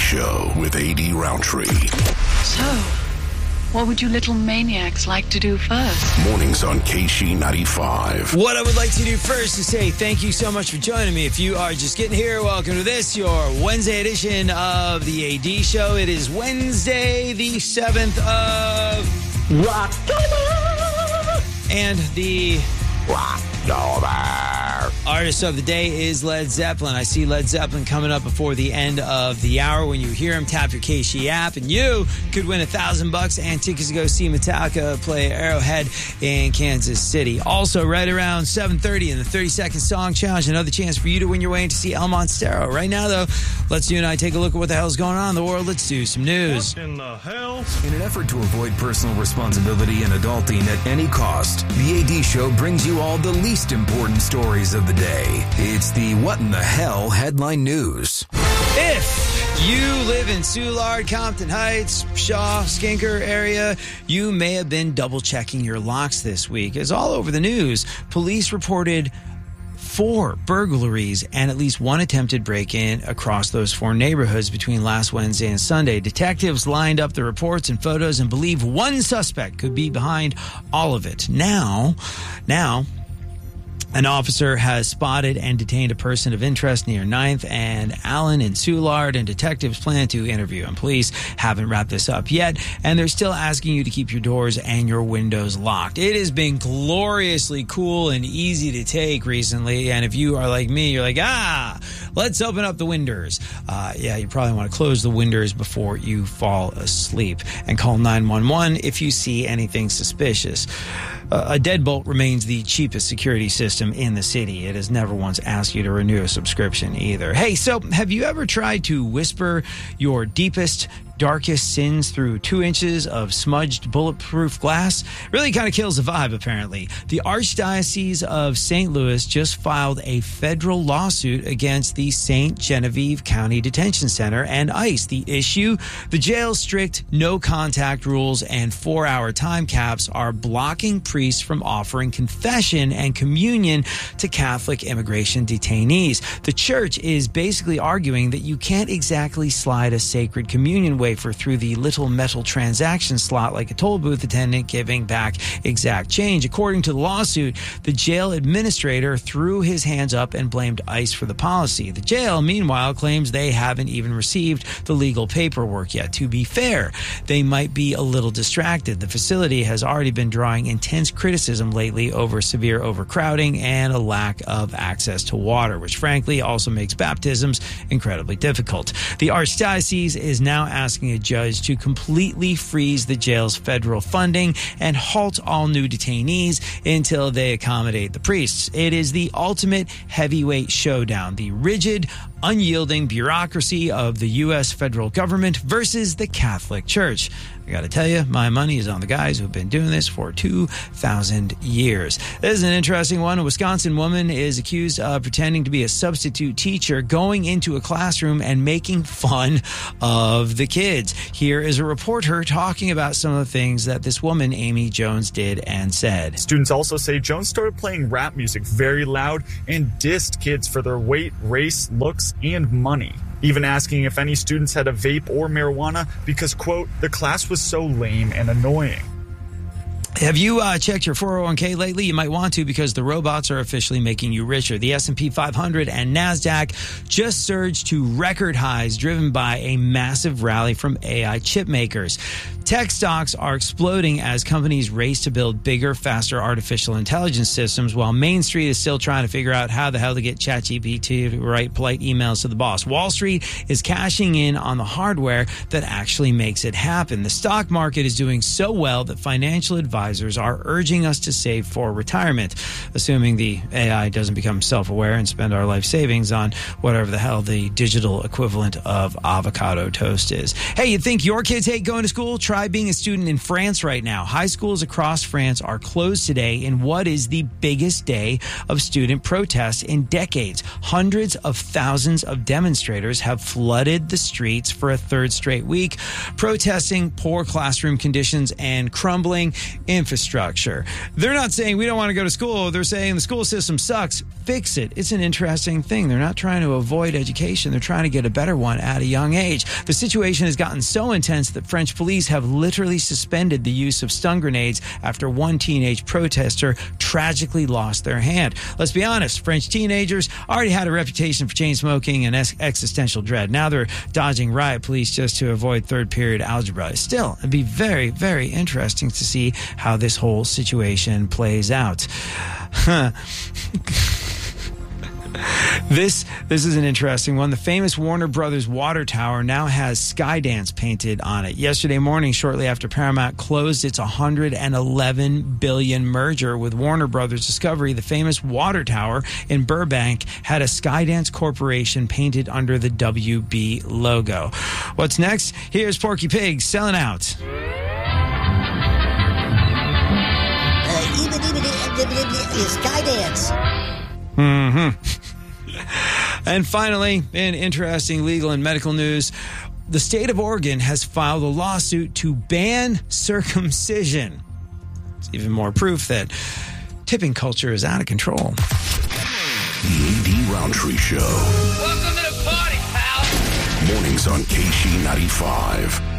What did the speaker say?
Show with A.D. Roundtree. So, what would you little maniacs like to do first? Mornings on KC95. What I would like to do first is say thank you so much for joining me. If you are just getting here, welcome to this, your Wednesday edition of the AD Show. It is Wednesday, the 7th of October. And the artist of the day is Led Zeppelin. I see Led Zeppelin coming up before the end of the hour. When you hear him, tap your KC app, and you could win $1,000 and tickets to go see Metallica play Arrowhead in Kansas City. Also, right around 7:30 in the 30-second song challenge, another chance for you to win your way in to see El Monstero. Right now, though, let's you and I take a look at what the hell's going on in the world. Let's do some news. What in the hell? In an effort to avoid personal responsibility and adulting at any cost, the AD Show brings you all the least important stories of the day. It's the What in the Hell headline news. If you live in Soulard, Compton Heights, Shaw, Skinker area, you may have been double-checking your locks this week. As all over the news, police reported 4 burglaries and at least 1 attempted break-in across those 4 neighborhoods between last Wednesday and Sunday. Detectives lined up the reports and photos and believe one suspect could be behind all of it. Now, an officer has spotted and detained a person of interest near 9th and Allen in Soulard, and detectives plan to interview him. Police haven't wrapped this up yet, and they're still asking you to keep your doors and your windows locked. It has been gloriously cool and easy to take recently, and if you are like me, you're like, let's open up the windows. You probably want to close the windows before you fall asleep, and call 911 if you see anything suspicious. A deadbolt remains the cheapest security system in the city. It has never once asked you to renew a subscription either. Hey, so have you ever tried to whisper your deepest, darkest sins through 2 inches of smudged bulletproof glass? Really kind of kills the vibe, apparently. The Archdiocese of St. Louis just filed a federal lawsuit against the St. Genevieve County Detention Center and ICE. The issue? The jail's strict no-contact rules and 4-hour time caps are blocking priests from offering confession and communion to Catholic immigration detainees. The church is basically arguing that you can't exactly slide a sacred communion wafer through the little metal transaction slot like a toll booth attendant giving back exact change. According to the lawsuit, the jail administrator threw his hands up and blamed ICE for the policy. The jail, meanwhile, claims they haven't even received the legal paperwork yet. To be fair, they might be a little distracted. The facility has already been drawing intense criticism lately over severe overcrowding and a lack of access to water, which frankly also makes baptisms incredibly difficult. The Archdiocese is now asking a judge to completely freeze the jail's federal funding and halt all new detainees until they accommodate the priests. It is the ultimate heavyweight showdown, the rigid, unyielding bureaucracy of the U.S. federal government versus the Catholic Church. I got to tell you, my money is on the guys who have been doing this for 2,000 years. This is an interesting one. A Wisconsin woman is accused of pretending to be a substitute teacher, going into a classroom and making fun of the kids. Here is a reporter talking about some of the things that this woman, Amy Jones, did and said. Students also say Jones started playing rap music very loud and dissed kids for their weight, race, looks, and money. Even asking if any students had a vape or marijuana because, quote, the class was so lame and annoying. Have you checked your 401k lately? You might want to, because the robots are officially making you richer. The S&P 500 and NASDAQ just surged to record highs, driven by a massive rally from AI chip makers. Tech stocks are exploding as companies race to build bigger, faster artificial intelligence systems, while Main Street is still trying to figure out how the hell to get ChatGPT to write polite emails to the boss. Wall Street is cashing in on the hardware that actually makes it happen. The stock market is doing so well that financial advisors are urging us to save for retirement, assuming the AI doesn't become self-aware and spend our life savings on whatever the hell the digital equivalent of avocado toast is. Hey, you think your kids hate going to school? Try try being a student in France right now. High schools across France are closed today in what is the biggest day of student protests in decades. Hundreds of thousands of demonstrators have flooded the streets for a third straight week, protesting poor classroom conditions and crumbling infrastructure. They're not saying we don't want to go to school. They're saying the school system sucks. Fix it. It's an interesting thing. They're not trying to avoid education. They're trying to get a better one at a young age. The situation has gotten so intense that French police have literally suspended the use of stun grenades after one teenage protester tragically lost their hand. Let's be honest, French teenagers already had a reputation for chain smoking and existential dread. Now they're dodging riot police just to avoid third period algebra. Still, it'd be very, very interesting to see how this whole situation plays out. This is an interesting one. The famous Warner Brothers water tower now has Skydance painted on it. Yesterday morning, shortly after Paramount closed its $111 billion merger with Warner Brothers Discovery, the famous water tower in Burbank had a Skydance Corporation painted under the WB logo. What's next? Here's Porky Pig selling out. Skydance. Mm-hmm. And finally, in interesting legal and medical news, the state of Oregon has filed a lawsuit to ban circumcision. It's even more proof that tipping culture is out of control. The A.D. Roundtree Show. Welcome to the party, pal. Mornings on KC 95.